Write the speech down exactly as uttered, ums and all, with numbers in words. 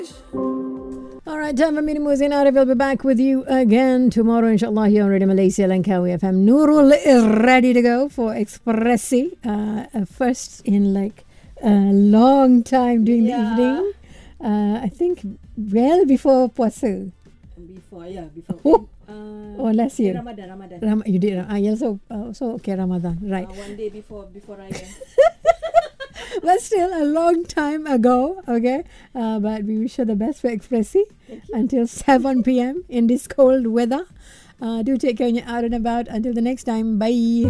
All right, time for me to move in. Arif will be back with you again tomorrow, inshallah, here on Radio Malaysia Langkawi F M. Nurul is ready to go for Expressi. Uh, uh, first in like a long time during Yeah. the evening. Uh, I think well before puasa. Before, yeah, before. Oh. Uh, Oh, last year. Ramadan, Ramadan. Ram- you did. Ah, yeah, so, uh, so okay, Ramadan. Right. Uh, one day before before Raya. But still a long time ago, okay? Uh, but we wish you the best for Expressi until seven p.m. in this cold weather. Uh, do take care when you're out and about. Until the next time, bye.